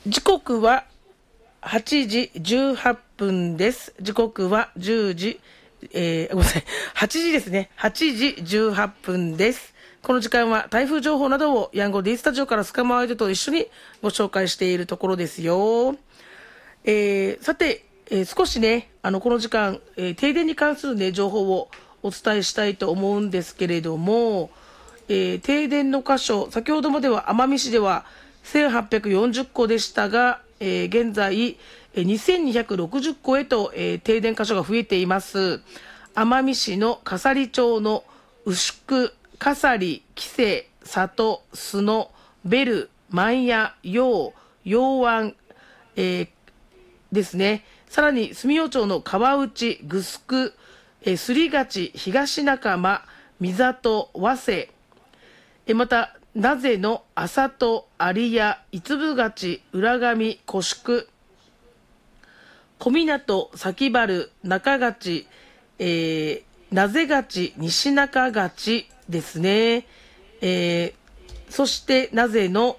時刻は8時18分です。時刻は10時、ごめんなさい。8時ですね。8時18分です。この時間は台風情報などをヤンゴ D スタジオからスカマワイドと一緒にご紹介しているところですよ。さて、少しね、この時間、停電に関するね、情報をお伝えしたいと思うんですけれども、停電の箇所、先ほどまでは奄美市では1840戸でしたが、現在、2260戸へと、停電箇所が増えています。奄美市の笠利町の牛久、笠利、木瀬、里、須野、ベル、万屋、陽、陽湾、ですね。さらに住用町の川内、グスク、すりがち、東中間、三里、早生、また名瀬の浅戸、有谷、五分勝、浦上、古宿、小湊、崎原、中勝、名瀬勝、西中勝ですね。そして名瀬の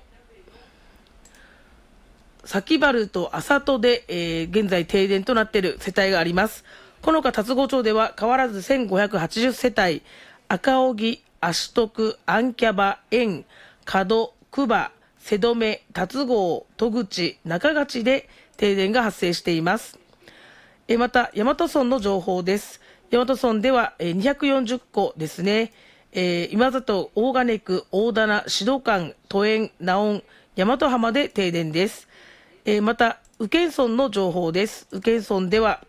崎原と浅戸で、現在停電となっている世帯があります。この他龍郷町では変わらず1580世帯、赤荻、足徳、アンキャバ、円、門、久保、瀬留、龍郷、戸口、中勝で停電が発生しています。また大和村の情報です。大和村では240戸ですね。今里、大金区、大棚、指導館、都園、名音、大和浜で停電です。また宇検村の情報です。宇検村では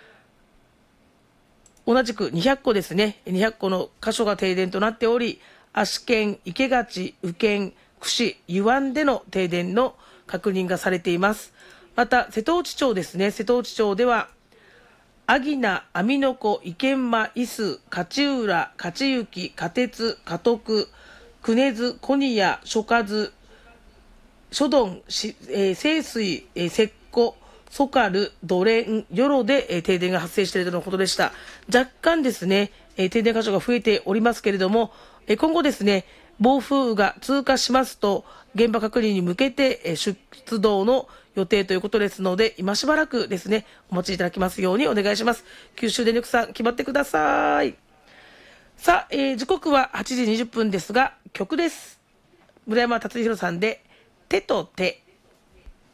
同じく200戸ですね。200戸の箇所が停電となっており、足県、池勝、宇検、串、湯湾での停電の確認がされています。また瀬戸内町ですね。瀬戸内町では阿義名、網の子、池間、伊豆、勝浦、勝行、加鉄、加徳、久根津、小仁屋、諸数、諸鈍、清水、石湖、ソカル、ドレン、ヨロで、停電が発生しているとのことでした。若干ですね、停電箇所が増えておりますけれども、今後ですね、暴風雨が通過しますと、現場確認に向けて、出動の予定ということですので、今しばらくですね、お待ちいただきますようにお願いします。九州電力さん、決まってください。さあ、時刻は8時20分ですが、曲です。村山達弘さんで、手と手。